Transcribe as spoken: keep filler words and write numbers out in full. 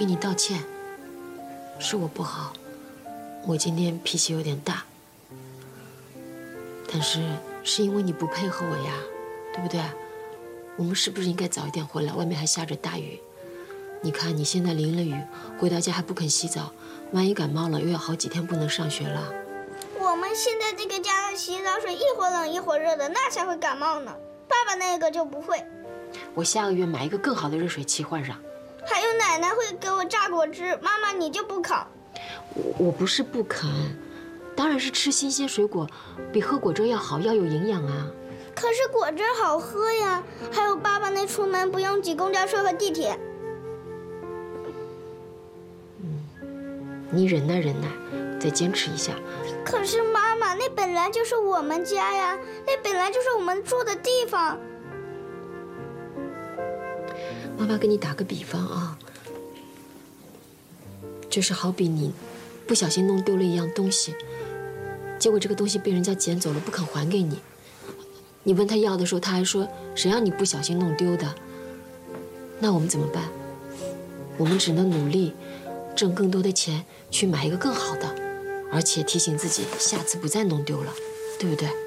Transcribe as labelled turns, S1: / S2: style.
S1: 跟你道歉，是我不好，我今天脾气有点大。但是是因为你不配合我呀，对不对？我们是不是应该早一点回来？外面还下着大雨。你看你现在淋了雨，回到家还不肯洗澡，万一感冒了，又要好几天不能上学了。
S2: 我们现在这个家的洗澡水一会儿冷一会儿热的，那才会感冒呢。爸爸那个就不会。
S1: 我下个月买一个更好的热水器换上。
S2: 还有奶奶会给我榨果汁，妈妈你就不肯。
S1: 我我不是不肯，当然是吃新鲜水果比喝果汁要好，要有营养啊。
S2: 可是果汁好喝呀，还有爸爸那出门不用挤公交车和地铁。
S1: 嗯，你忍耐忍耐，再坚持一下。
S2: 可是妈妈，那本来就是我们家呀，那本来就是我们住的地方。
S1: 妈妈给你打个比方啊，就是好比你不小心弄丢了一样东西，结果这个东西被人家捡走了，不肯还给你。你问他要的时候，他还说谁让你不小心弄丢的。那我们怎么办？我们只能努力挣更多的钱去买一个更好的，而且提醒自己下次不再弄丢了，对不对？